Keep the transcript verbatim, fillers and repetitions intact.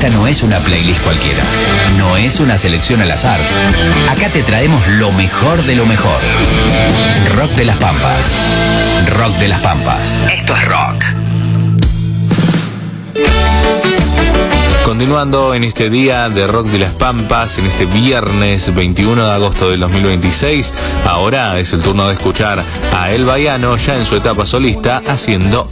Esta no es una playlist cualquiera, no es una selección al azar. Acá te traemos lo mejor de lo mejor. Rock de las Pampas. Rock de las Pampas. Esto es rock. Continuando en este día de Rock de las Pampas, en este viernes veintiuno de agosto del dos mil veintiséis, ahora es el turno de escuchar a El Baiano ya en su etapa solista haciendo